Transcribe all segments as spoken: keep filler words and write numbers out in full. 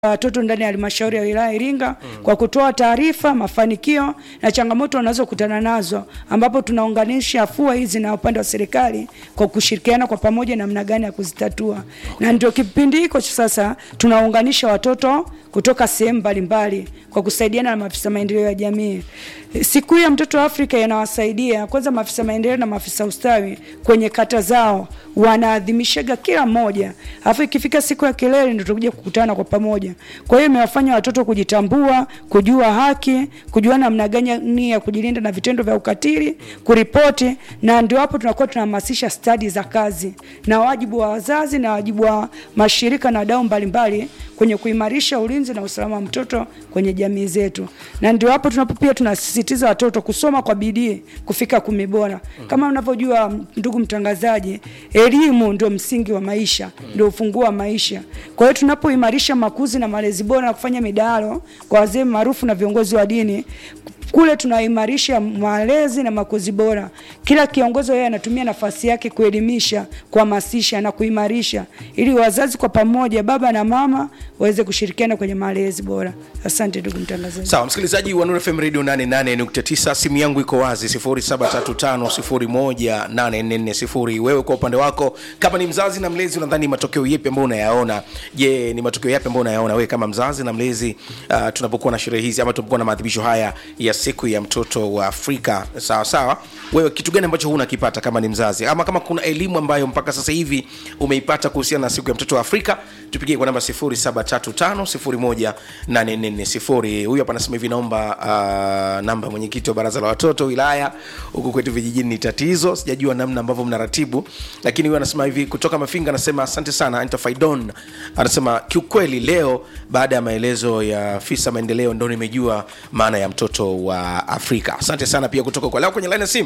watoto ndani ya halmashauri ya wilaya Iringa mm. kwa kutoa taarifa, mafanikio na changamoto wanazokutana nazo, ambapo tunaunganisha afua hizi na upande wa serikali kwa kushirikiana kwa pamoja namna gani ya kuzitatua. Okay. Na ndio kipindi hiko sasa tunaunganisha watoto kutoka sehemu mbalimbali kwa kusaidiana na maafisa maendeleo ya jamii. Siku ya mtoto wa Afrika yanawasaidia kwanza maafisa maendeleo na maafisa ustawi kwenye kata zao, wanaadhimishaga kila mmoja. Alafu ikifika siku ya kilele ndio tutakuja kukutana kwa pamoja. Kwa hiyo imewafanya watoto kujitambua, kujua haki, kujua namna gani ya kujilinda na vitendo vya ukatili, kuripoti, na ndio hapo tunakuwa tunahamasisha stadi za kazi na wajibu wa wazazi na wajibu wa mashirika na wadau mbalimbali kwenye kuimarisha ulinzi na usalama wa mtoto kwenye jamii zetu. Na ndio hapo tunapo pia tunasisitiza watoto kusoma kwa bidii kufika kumi bora. Kama unavyojua ndugu mtangazaji, elimu ndio msingi wa maisha, ndio ufunguo wa maisha. Kwa hiyo tunapoimarisha makuzi na malezi bora na kufanya midahalo kwa wazee maarufu na viongozi wa dini, kule tunaimarisha malezi na makuzi bora. Kila kiongozi yeye anatumia nafasi yake kuelimisha, kuhamasisha na kuimarisha ili wazazi kwa pamoja, baba na mama, waweze kushirikiana kwenye malezi bora. Asante ndugu mtangazaji. Sawa, msikilizaji wa Nuru F M Radio nane nane nukta tisa, simu yangu iko wazi sifuri saba tatu tano sifuri moja nane nne nne sifuri. Wewe kwa upande wako kama ni mzazi na mlezi, unadhani matokeo yapi ambayo unayaona? Je, ni matokeo yapi ambayo unayaona wewe kama mzazi na mlezi uh, tunapokuwa na sherehe hizi ama tunapokuwa na maadhimisho haya ya siku ya mtoto wa Afrika? Sawa sawa. Wewe kitu gani ambacho huna kipata kama ni mzazi? Ama kama kuna elimu ambayo mpaka sasa hivi umeipata kuhusiana na siku ya mtoto wa Afrika, tupigie kwa namba sifuri saba tatu tano sifuri moja nane nne nne sifuri. Huyu hapa anasema hivi, naomba uh, namba mwenyekiti wa baraza la watoto wilaya huko kwetu vijijini ni tatizo. Sijajua namna ambavyo mnaratibu, lakini huyu anasema hivi kutoka Mafinga, anasema asante sana Anita Faidon. Anasema kiukweli leo baada ya maelezo ya afisa maendeleo ndio nimejua maana ya mtoto wa Afrika. Asante sana pia kutoka kwa leo kwenye line ya simu.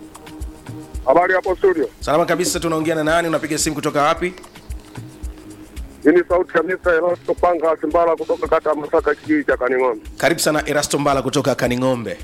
Habari hapo studio? Salama kabisa, tunaongea na nani? Unapiga simu kutoka wapi? Hii sauti kabisa Erasto Panga Simbala kutoka kata Masaka kijiji cha Kaningombe. Karibu sana Erasto Mbala kutoka Kaningombe.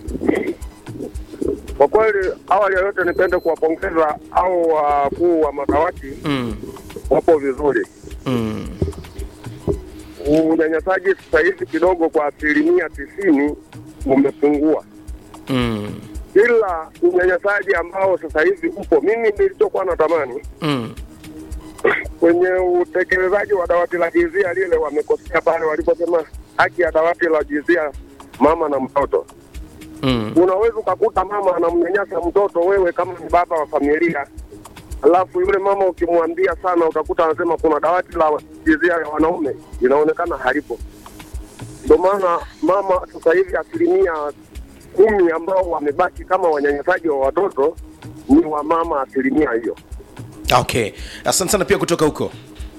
Kwa kweli awali ya yote nipende kuwapongeza au wakuu wa madawati mm. wapo vizuri. Mm. Unyanyasaji sasa hivi kidogo kwa asilimia tisini umepungua. Mm. Ila unyanyasaji ambao sasa hivi upo, mimi nilichokuwa natamani mm. kwenye utekelezaji wa dawati la jinsia lile wamekosea pale waliposema haki ya dawati la jinsia mama na mtoto. Mm. Unaweza kukuta mama anamnyanyasa mtoto, wewe kama ni baba wa familia, alafu yule mama ukimwambia sana utakuta anasema kuna dawati la jinsia ya wanaume, inaonekana halipo. Ndio maana mama sasa hivi asilimia kumi ambao wamebaki kama wanyanyasaji wa watoto ni wa mama asilimia hiyo. Okay. Asante sana pia kutoka huko.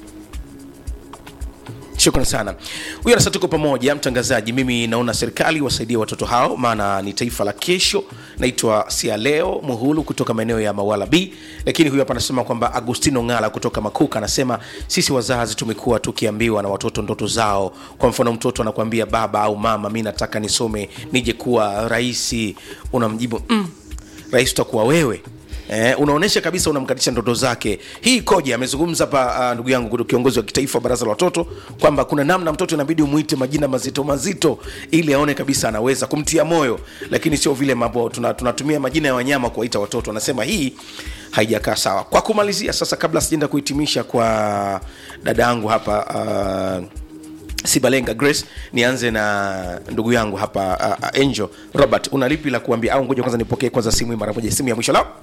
Shukrani sana. Huyu anasema tuko pamoja mtangazaji. Mimi naona serikali wasaidie watoto hao maana ni taifa la kesho. Naitwa Sia Leo Muhulu kutoka maeneo ya Mawala B. Lakini huyu hapa anasema kwamba Agustino Ngala kutoka Makuka anasema sisi wazazi tumekuwa tukiambiwa na watoto ndoto zao. Kwa mfano mtoto anakuambia baba au mama, mimi nataka nisome nije kuwa rais. Unamjibu mm, rais utakuwa wewe. Eh, unaonesha kabisa unamkatisha ndoto zake. Hii koje amezungumza hapa uh, ndugu yangu kutoka kiongozi wa kitaifa baraza la watoto kwamba kuna namna mtoto inabidi umuite majina mazito mazito ili aone kabisa anaweza kumtia moyo, lakini sio vile mambo tunatumia tuna majina ya wanyama kuwaita watoto. Anasema hii haijakaa sawa. Kwa kumalizia sasa, kabla sijaenda kuhitimisha kwa dada yangu hapa uh, Sibalenga Grace, nianze na ndugu yangu hapa uh, Angel Robert, unalipi la kuambia? Au ngoja kwanza nipokee kwanza simu mara moja, simu ya mwisho lao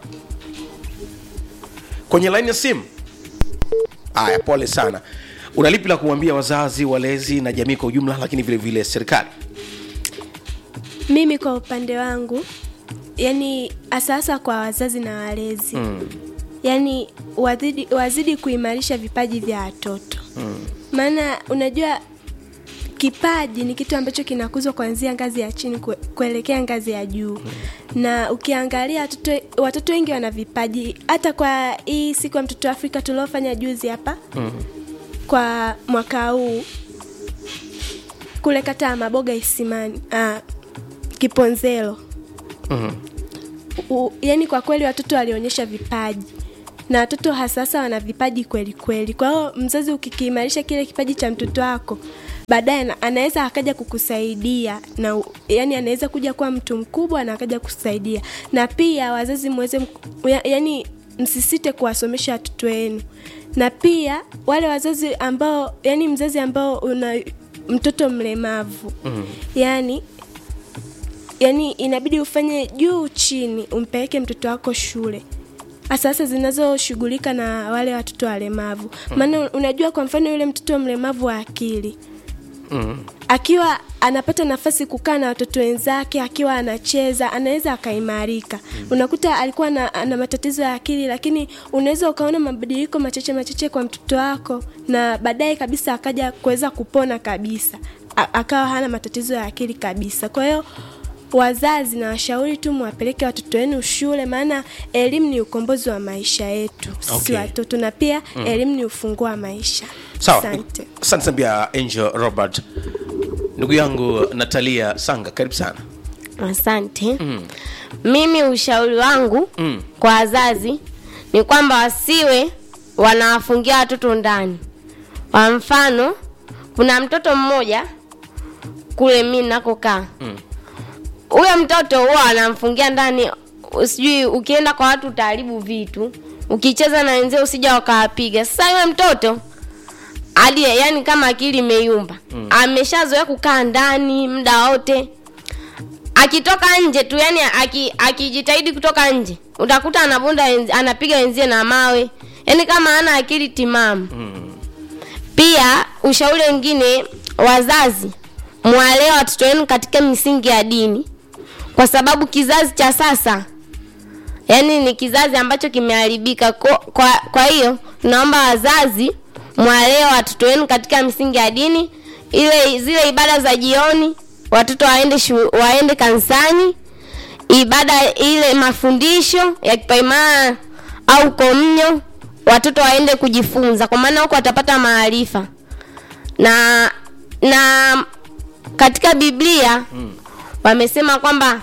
kwenye line ya simu. Aya, pole sana. Unalipi la kuambia wazazi, walezi na jamii kwa ujumla, lakini vile vile serikali? Mimi kwa upande wangu, yani asasa kwa wazazi na walezi mm. yani wazidi, wazidi kuimarisha vipaji vya watoto mm. maana unajua kipaji ni kitu ambacho kinakuzwa kuanzia ngazi ya chini kue, kuelekea ngazi ya juu. Hmm. Na ukiangalia watoto, watoto wengi wana vipaji. Hata kwa hii siku ya mtoto wa Afrika tuliofanya juzi hapa hmm. kwa mwaka huu kule kata Maboga Isimani ah, Kiponzelo hmm. U, yani kwa kweli watoto walionyesha vipaji na watoto hasasa wana vipaji kweli kweli. Kwa hiyo mzazi ukikiimarisha kile kipaji cha mtoto wako, baadaye anaweza akaja kukusaidia na yani anaweza kuja kuwa mtu mkubwa na akaja kusaidia. Na pia wazazi muweze yani msisite kuwasomesha watoto wenu. Na pia wale wazazi ambao yani mzazi ambao una mtoto mlemavu mm. yani yani inabidi ufanye juu chini umpeleke mtoto wako shule. Asasa zinazoshughulika na wale watoto walemavu. Maana mm. unajua kwa mfano yule mtoto mlemavu wa akili. Mm. Akiwa anapata nafasi kukaa na watoto wenzake, akiwa anacheza, anaweza akaimarika. Mm. Unakuta alikuwa na, na matatizo ya akili, lakini unaweza ukaona mabadiliko machache machache kwa mtoto wako na baadaye kabisa akaja kuweza kupona kabisa. A, akawa hana matatizo ya akili kabisa. Kwa hiyo wazazi na washauri tu mwapeleke watoto wenu shule, maana elimu ni ukombozi wa maisha yetu sisi okay. watoto, na pia mm. elimu ni ufunguo wa maisha. Sawa. Asante. Asante pia Angel Robert. Ndugu yangu Natalia Sanga, karibu sana. Asante. Mm. Mimi ushauri wangu mm. kwa wazazi ni kwamba wasiwe wanawafungia watoto ndani. Kwa mfano, kuna mtoto mmoja kule mimi nakokaa. Mm. Huyo mtoto huwa anamfungia ndani, usijui ukienda kwa watu utaharibu vitu. Ukicheza na wenzao usija wakawapiga. Sasa yule mtoto hadi yani kama akili imeyumba. Mm. Ameshazoea kukaa ndani muda wote. Akitoka nje tu yani akijitahidi kutoka nje, utakuta anabunda anapiga wenzie na mawe. Yani kama hana akili timamu. Mm. Pia ushauri mwingine, wazazi mwalee watoto wenu katika misingi ya dini. Kwa sababu kizazi cha sasa yani ni kizazi ambacho kimeharibika. Kwa kwa, kwa hiyo naomba wazazi mwalee watoto wenu katika misingi ya dini. Ile zile ibada za jioni watoto waende shu, waende kanisani. Ibada ile mafundisho ya kipaimara au komunyo watoto waende kujifunza, kwa maana huko watapata maarifa. Na na katika Biblia mm. wamesema kwamba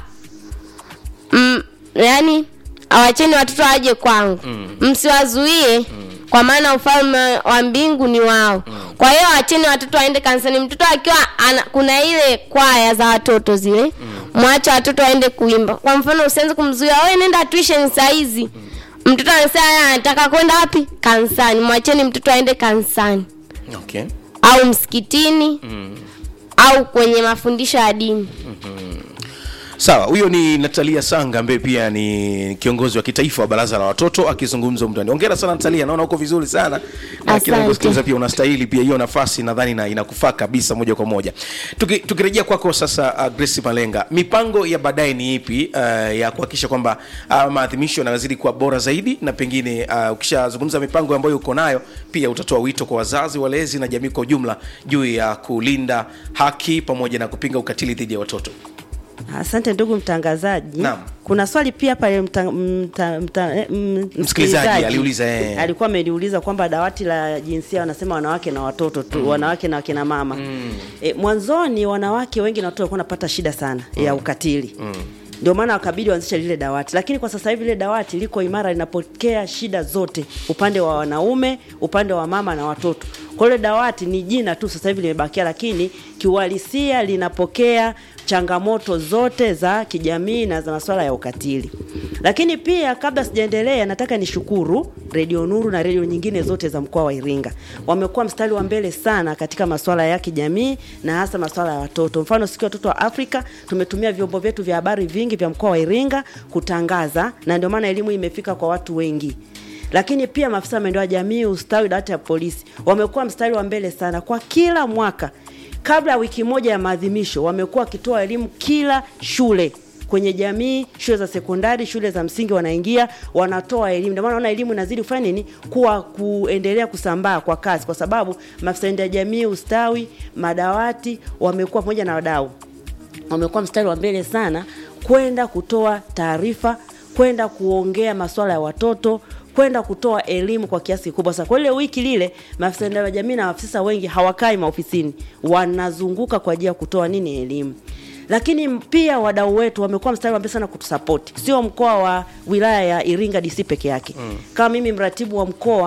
mm, yani awacheni watoto waje kwangu. Mm. Msiwazuie mm. kwa maana ufalme wa mbingu ni wao. Mm. Kwa hiyo acheni watoto waende kanisani. Mtoto akiwa ana, kuna ile kwaya za watoto zile, mm. mwache watoto waende kuimba. Kwa mfano usianze kumzuia, wewe nenda tuition saa hizi. Mm. Mtoto anasema anataka kwenda wapi? Kanisani. Mwacheni mtoto aende kanisani. Okay. Au msikitini. Mm. Au kwenye mafundisho ya dini. Mm-hmm. Sawa, huyo ni Natalia Sanga ambaye pia ni kiongozi wa kitaifa wa baraza la watoto akizungumza mndani. Hongera sana Natalia, naona uko vizuri sana. Na kila kusikiliza pia unastahili pia hiyo nafasi, nadhani na inakufaa kabisa moja kwa moja. Tuki, tukirejea kwako sasa uh, Grace Malenga, mipango ya baadaye ni ipi uh, ya kuhakikisha kwamba uh, maadhimisho yanazidi kuwa bora zaidi, na pengine uh, ukishazungumza mipango ambayo uko nayo pia utatoa wito kwa wazazi, walezi na jamii kwa ujumla juu ya kulinda haki pamoja na kupinga ukatili dhidi ya watoto? Asante ndugu mtangazaji. Naam. Kuna swali pia pale mta, mta, mta, msikilizaji aliuliza eh. alikuwa ameniuliza kwamba dawati la jinsia wanasema wanawake na watoto tu, mm. wanawake na wakina mama. Mm. E, mwanzoni wanawake wengi na watoto walikuwa wanapata shida sana mm. ya ukatili. Mm. Ndio maana wakabidi waanzishe lile dawati. Lakini kwa sasa hivi lile dawati liko imara, linapokea shida zote, upande wa wanaume, upande wa mama na watoto. Kwa hiyo dawati ni jina tu sasa hivi limebakia, lakini kiuhalisia linapokea changamoto zote za kijamii na za masuala ya ukatili. Lakini pia kabla sijaendelea, nataka nishukuru Radio Nuru na radio nyingine zote za mkoa wa Iringa. Wamekuwa mstari wa mbele sana katika masuala ya kijamii na hasa masuala ya watoto. Mfano siku ya watoto wa Afrika tumetumia vyombo vyetu vya habari vingi vya mkoa wa Iringa kutangaza, na ndio maana elimu imefika kwa watu wengi. Lakini pia maafisa maendeleo ya jamii, ustawi, data ya polisi wamekuwa mstari wa mbele sana. Kwa kila mwaka kabla ya wiki moja ya maadhimisho wamekuwa wakitoa elimu kila shule kwenye jamii, shule za sekondari, shule za msingi wanaingia, wanatoa elimu. Ndio maana naona elimu inazidi kufanya nini? Kuwa kuendelea kusambaa kwa kasi, kwa sababu maafisa ya jamii, ustawi, madawati wamekuwa pamoja na wadau. Wamekuwa mstari wa mbele sana kwenda kutoa taarifa, kwenda kuongea masuala ya watoto, kwenda kutoa elimu kwa kiasi kikubwa sana. Kwa ile wiki lile maafisa ya jamii na afisa wengi hawakai maofisini, wanazunguka kwa ajili ya kutoa nini? Elimu. Lakini pia wadau wetu wamekuwa mstari wa mbele sana kutusupport. Sio mkoa wa wilaya ya Iringa D C peke yake. Mm. Kama mimi mratibu wa mkoa,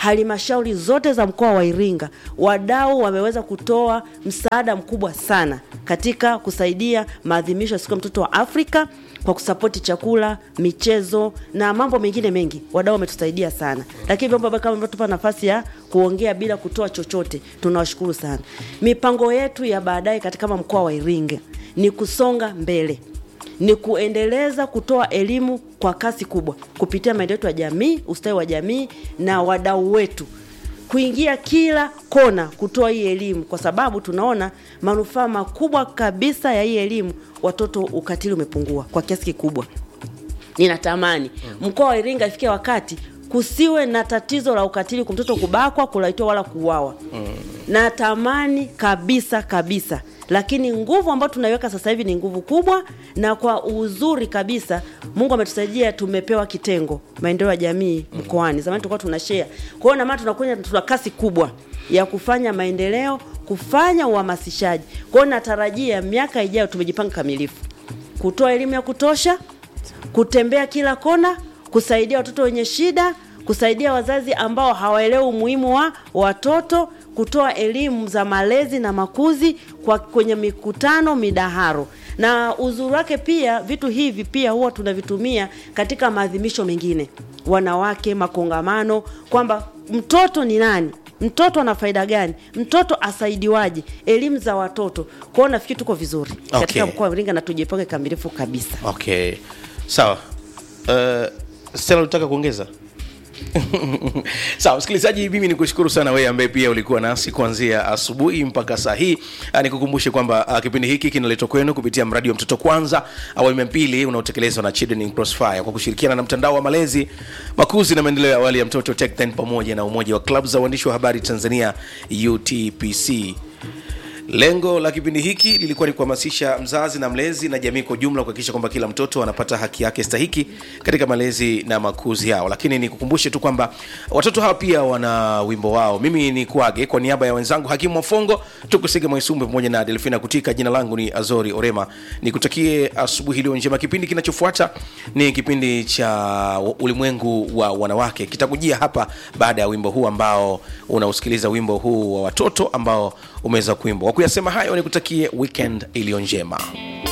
halmashauri zote za mkoa wa Iringa, wadau wameweza kutoa msaada mkubwa sana katika kusaidia maadhimisho ya siku ya mtoto wa Afrika kwa kusapoti chakula, michezo na mambo mengine mengi. Wadau wametusaidia sana. Lakini vyombo kama ambavyo tupa nafasi ya kuongea bila kutoa chochote, tunawashukuru sana. Mipango yetu ya baadaye katika mkoa wa Iringa ni kusonga mbele, ni kuendeleza kutoa elimu kwa kasi kubwa kupitia maendeleo ya jamii, ustawi wa jamii na wadau wetu, kuingia kila kona kutoa hii elimu, kwa sababu tunaona manufaa makubwa kabisa ya hii elimu. Watoto ukatili umepungua kwa kiasi kikubwa. Ninatamani mkoa wa Iringa ifike wakati kusiwe na tatizo la ukatili kwa mtoto kubakwa, kulaitwa wala kuuawa. Natamani kabisa kabisa. Lakini nguvu ambayo tunaiweka sasa hivi ni nguvu kubwa, na kwa uzuri kabisa Mungu ametusaidia, tumepewa kitengo maendeleo ya jamii mkoani. Zamani tulikuwa tunashare. Kwa hiyo na maana tunakuja tuna kasi kubwa ya kufanya maendeleo, kufanya uhamasishaji. Kwa hiyo natarajia miaka ijayo tumejipanga kamilifu kutoa elimu ya kutosha, kutembea kila kona, kusaidia watoto wenye shida, kusaidia wazazi ambao hawaelewi umuhimu wa watoto, kutoa elimu za malezi na makuzi kwa kwenye mikutano, midaharo. Na uzuri wake pia, vitu hivi pia huwa tunavitumia katika maadhimisho mengine, wanawake, makongamano, kwamba mtoto ni nani, mtoto ana faida gani, mtoto asaidiwaje, elimu za watoto. Kwa hiyo nafikiri tuko vizuri katika okay. mkoa wa Iringa na tujipange kamilifu kabisa. Okay. Sawa. Uh, Stella unataka kuongeza? Sawa, msikilizaji, mimi nikushukuru sana wewe ambaye pia ulikuwa nasi kuanzia asubuhi mpaka saa hii. Nikukumbushe kwamba uh, kipindi hiki kinaletwa kwenu kupitia mradi wa Mtoto Kwanza awamu ya pili unaotekelezwa na Children in Crossfire kwa kushirikiana na mtandao wa malezi, makuzi na maendeleo ya awali ya mtoto TechTen pamoja na umoja wa club za waandishi wa habari Tanzania U T P C. Lengo la kipindi hiki lilikuwa ni kuhamasisha mzazi na mlezi na jamii kwa jumla kuhakikisha kwamba kila mtoto anapata haki yake stahiki katika malezi na makuzi yao. Lakini nikukumbushe tu kwamba watoto hawa pia wana wimbo wao. Mimi ni kuage kwa niaba ya wenzangu Hakimu Mwafongo, Tukusige Mwaisumbe pamoja na Delfina Kutika. Jina langu ni Azori Orema. Nikutakie asubuhi iliyo njema. Kipindi kinachofuata ni kipindi cha Ulimwengu wa Wanawake. Kitakujia hapa baada ya wimbo huu ambao unausikiliza, wimbo huu wa watoto ambao umeweza kuimbwa. Kwa kuyasema hayo nikutakie weekend iliyo njema.